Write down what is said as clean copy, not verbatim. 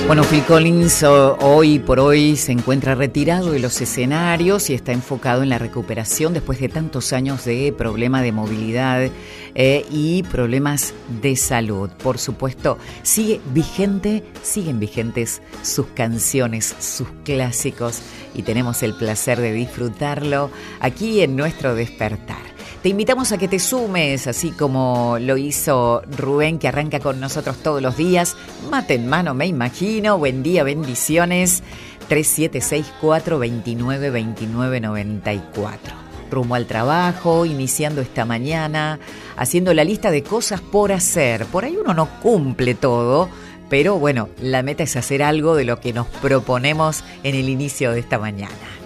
Bueno, Phil Collins hoy por hoy se encuentra retirado de los escenarios y está enfocado en la recuperación después de tantos años de problema de movilidad y problemas de salud. Por supuesto, siguen vigentes sus canciones, sus clásicos, y tenemos el placer de disfrutarlo aquí en nuestro despertar. Te invitamos a que te sumes, así como lo hizo Rubén, que arranca con nosotros todos los días. Mate en mano, me imagino. Buen día, bendiciones. 3764-292994. Rumbo al trabajo, iniciando esta mañana, haciendo la lista de cosas por hacer. Por ahí uno no cumple todo, pero bueno, la meta es hacer algo de lo que nos proponemos en el inicio de esta mañana.